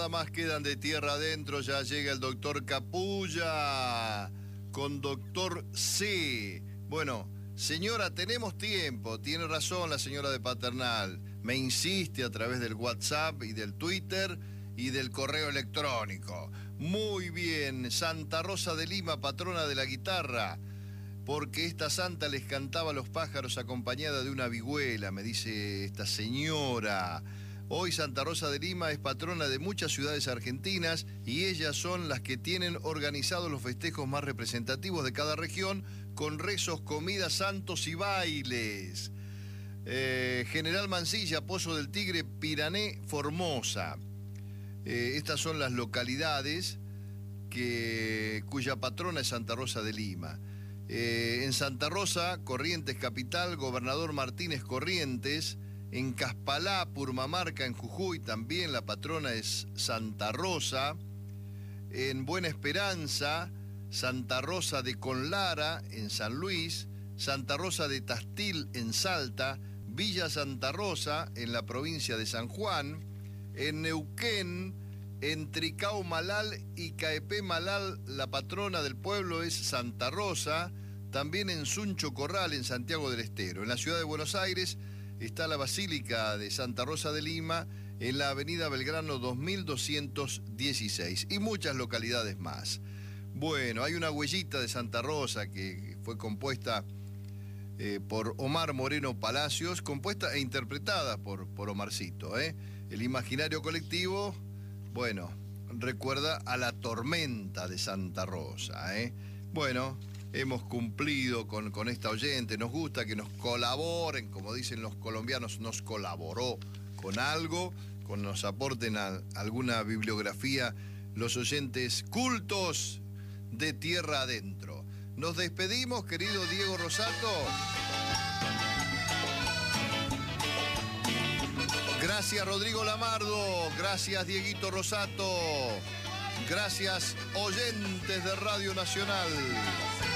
nada más quedan de tierra adentro. Ya llega el doctor Capulla con doctor C. Bueno, señora, tenemos tiempo. Tiene razón la señora de Paternal. Me insiste a través del WhatsApp y del Twitter y del correo electrónico. Muy bien, Santa Rosa de Lima, patrona de la guitarra, porque esta santa les cantaba a los pájaros acompañada de una vihuela, me dice esta señora. Hoy Santa Rosa de Lima es patrona de muchas ciudades argentinas y ellas son las que tienen organizados los festejos más representativos de cada región, con rezos, comidas, santos y bailes. General Mansilla, Pozo del Tigre, Pirané, Formosa. Estas son las localidades cuya patrona es Santa Rosa de Lima. En Santa Rosa, Corrientes Capital, Gobernador Martínez Corrientes. En Caspalá, Purmamarca, en Jujuy, también la patrona es Santa Rosa. En Buena Esperanza, Santa Rosa de Conlara, en San Luis. Santa Rosa de Tastil, en Salta. Villa Santa Rosa, en la provincia de San Juan. En Neuquén, en Tricao Malal y Caepé Malal, la patrona del pueblo es Santa Rosa. También en Suncho Corral, en Santiago del Estero. En la ciudad de Buenos Aires está la Basílica de Santa Rosa de Lima, en la avenida Belgrano 2216. Y muchas localidades más. Bueno, hay una huellita de Santa Rosa que fue compuesta por Omar Moreno Palacios, compuesta e interpretada por Omarcito. El imaginario colectivo, bueno, recuerda a la tormenta de Santa Rosa. Bueno, hemos cumplido con esta oyente. Nos gusta que nos colaboren, como dicen los colombianos, nos colaboró con algo, nos aporten alguna bibliografía los oyentes cultos de tierra adentro. Nos despedimos, querido Diego Rosato. Gracias, Rodrigo Lamardo. Gracias, Dieguito Rosato. Gracias, oyentes de Radio Nacional.